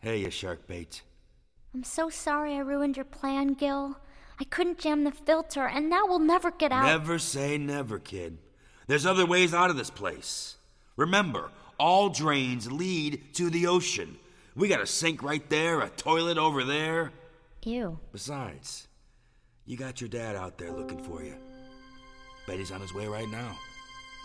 Hey, you shark bait. I'm so sorry I ruined your plan, Gil. I couldn't jam the filter, and now we'll never get out. Never say never, kid. There's other ways out of this place. Remember, all drains lead to the ocean. We got a sink right there, a toilet over there. Ew. Besides, you got your dad out there looking for you. Bet he's on his way right now.